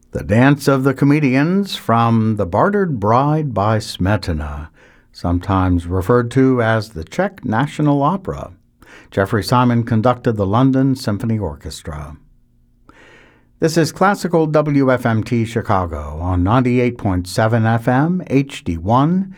The Dance of the Comedians from The Bartered Bride by Smetana, sometimes referred to as the Czech National Opera. Jeffrey Simon conducted the London Symphony Orchestra. This is Classical WFMT Chicago on 98.7 FM, HD1,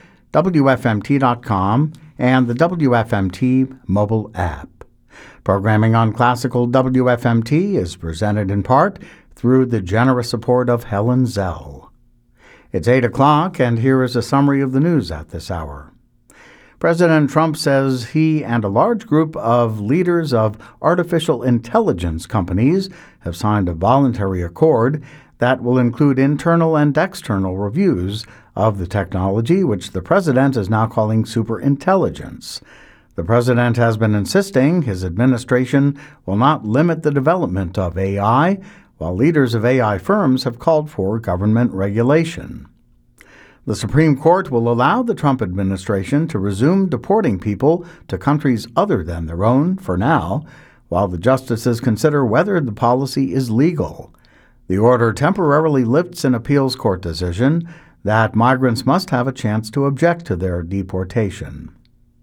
WFMT.com, and the WFMT mobile app. Programming on Classical WFMT is presented in part through the generous support of Helen Zell. It's 8 o'clock, and here is a summary of the news at this hour. President Trump says he and a large group of leaders of artificial intelligence companies have signed a voluntary accord that will include internal and external reviews of the technology, which the president is now calling superintelligence. The president has been insisting his administration will not limit the development of AI, while leaders of AI firms have called for government regulation. The Supreme Court will allow the Trump administration to resume deporting people to countries other than their own for now, while the justices consider whether the policy is legal. The order temporarily lifts an appeals court decision that migrants must have a chance to object to their deportation.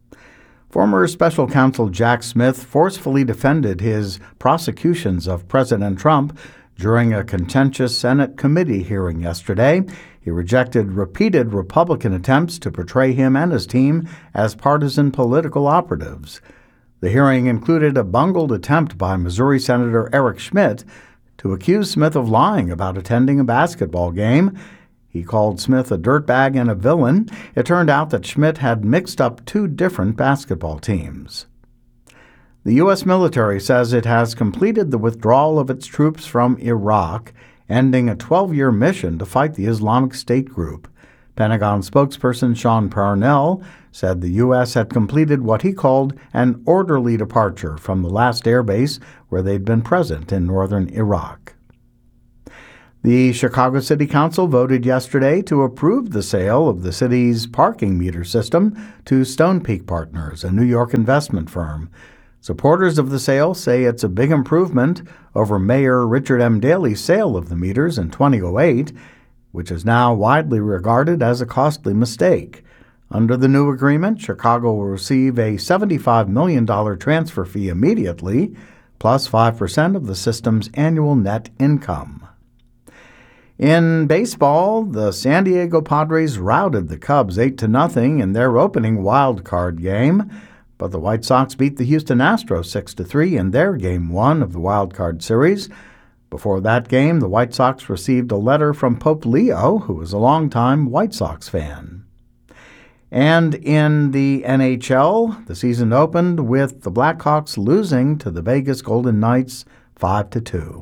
Former Special Counsel Jack Smith forcefully defended his prosecutions of President Trump during a contentious Senate committee hearing yesterday. He rejected repeated Republican attempts to portray him and his team as partisan political operatives. The hearing included a bungled attempt by Missouri Senator Eric Schmitt to accuse Smith of lying about attending a basketball game. He called Smith a dirtbag and a villain. It turned out that Schmitt had mixed up two different basketball teams. The U.S. military says it has completed the withdrawal of its troops from Iraq, ending a 12-year mission to fight the Islamic State group. Pentagon spokesperson Sean Parnell said the U.S. had completed what he called an orderly departure from the last airbase where they'd been present in northern Iraq. The Chicago City Council voted yesterday to approve the sale of the city's parking meter system to Stonepeak Partners, a New York investment firm. Supporters of the sale say it's a big improvement over Mayor Richard M. Daley's sale of the meters in 2008, which is now widely regarded as a costly mistake. Under the new agreement, Chicago will receive a $75 million transfer fee immediately, plus 5% of the system's annual net income. In baseball, the San Diego Padres routed the Cubs 8-0 in their opening wild card game, but the White Sox beat the Houston Astros 6-3 in their Game 1 of the wild card series. Before that game, the White Sox received a letter from Pope Leo, who is a longtime White Sox fan. And in the NHL, the season opened with the Blackhawks losing to the Vegas Golden Knights 5-2.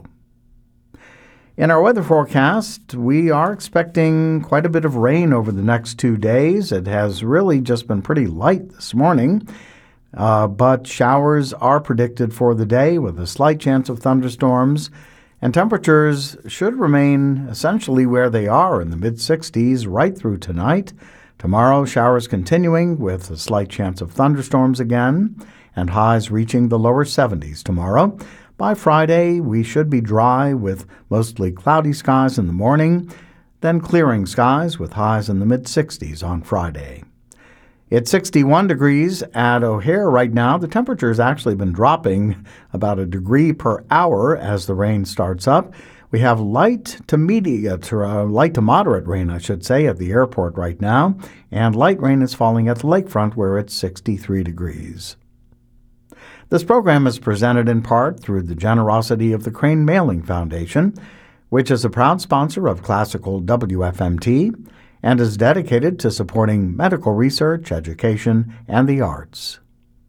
In our weather forecast, we are expecting quite a bit of rain over the next 2 days. It has really just been pretty light this morning, but showers are predicted for the day with a slight chance of thunderstorms, and temperatures should remain essentially where they are in the mid-60s right through tonight. Tomorrow, showers continuing with a slight chance of thunderstorms again, and highs reaching the lower 70s tomorrow. By Friday, we should be dry with mostly cloudy skies in the morning, then clearing skies with highs in the mid-60s on Friday. It's 61 degrees at O'Hare right now. The temperature has actually been dropping about a degree per hour as the rain starts up. We have light to moderate rain, I should say, at the airport right now, and light rain is falling at the lakefront where it's 63 degrees. This program is presented in part through the generosity of the Crane Mailing Foundation, which is a proud sponsor of Classical WFMT and is dedicated to supporting medical research, education, and the arts.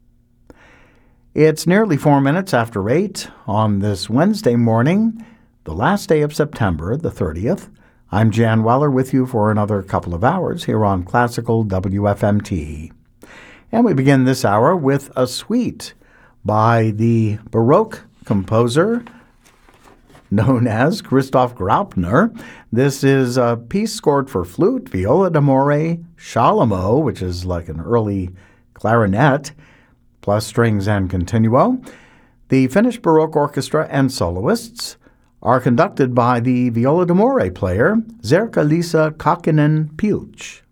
It's nearly 4 minutes after 8 on this Wednesday morning, the last day of September, the 30th. I'm Jan Weller with you for another couple of hours here on Classical WFMT. And we begin this hour with a suite by the Baroque composer known as Christoph Graupner. This is a piece scored for flute, viola d'amore, scialamo, which is like an early clarinet, plus strings and continuo, the Finnish Baroque Orchestra and soloists, are conducted by the viola d'amore player Zerka Lisa Kakinen Piuch.